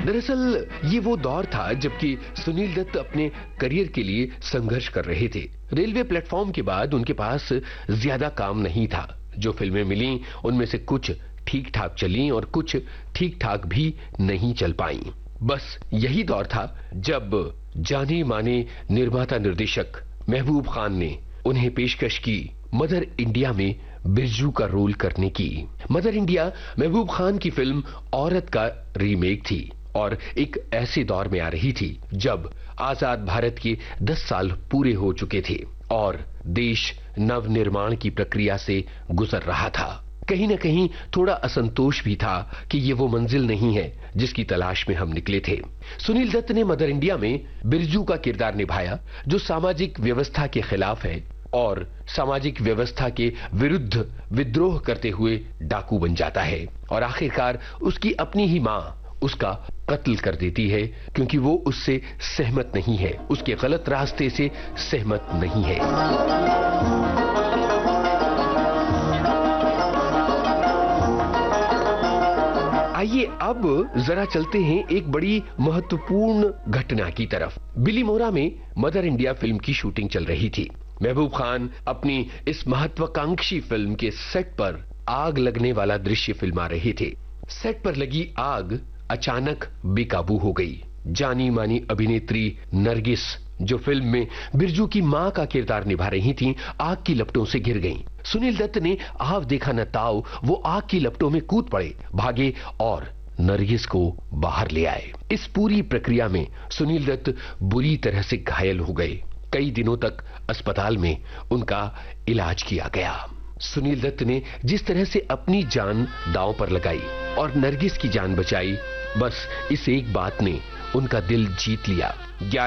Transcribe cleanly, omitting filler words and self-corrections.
दरअसल ये वो दौर था जबकि सुनील दत्त अपने करियर के लिए संघर्ष कर रहे थे। रेलवे प्लेटफॉर्म के बाद उनके पास ज्यादा काम नहीं था। जो फिल्में मिली उनमें से कुछ ठीक ठाक चली और कुछ ठीक ठाक भी नहीं चल पाई। बस यही दौर था जब जाने माने निर्माता निर्देशक महबूब खान ने उन्हें पेशकश की मदर इंडिया में बिरजू का रोल करने की। मदर इंडिया महबूब खान की फिल्म औरत का रीमेक थी और एक ऐसे दौर में आ रही थी जब आजाद भारत के 10 साल पूरे हो चुके थे और देश नवनिर्माण की प्रक्रिया से गुजर रहा था। कहीं न कहीं थोड़ा असंतोष भी था कि ये वो मंजिल नहीं है जिसकी तलाश में हम निकले थे। सुनील दत्त ने मदर इंडिया में बिरजू का किरदार निभाया जो सामाजिक व्यवस्था के खिलाफ है और सामाजिक व्यवस्था के विरुद्ध विद्रोह करते हुए डाकू बन जाता है और आखिरकार उसकी अपनी ही मां उसका कत्ल कर देती है क्योंकि वो उससे सहमत नहीं है, उसके गलत रास्ते से सहमत नहीं है। आइए अब जरा चलते हैं एक बड़ी महत्वपूर्ण घटना की तरफ। बिलीमोरा में मदर इंडिया फिल्म की शूटिंग चल रही थी। महबूब खान अपनी इस महत्वाकांक्षी फिल्म के सेट पर आग लगने वाला दृश्य फिल्मा रहे थे। सेट पर लगी आग अचानक बेकाबू हो गई। जानी मानी अभिनेत्री नरगिस जो फिल्म में बिरजू की मां का किरदार निभा रही थीं, आग की लपटों से घिर गईं। सुनील दत्त ने आव देखा न ताव, वो आग की लपटों में कूद पड़े, भागे और नरगिस को बाहर ले आए। इस पूरी प्रक्रिया में सुनील दत्त बुरी तरह से घायल हो गए। कई दिनों तक अस्पताल में उनका इलाज किया गया। सुनील दत्त ने जिस तरह से अपनी जान दांव पर लगाई और नरगिस की जान बचाई, बस इस एक बात ने उनका दिल जीत लिया।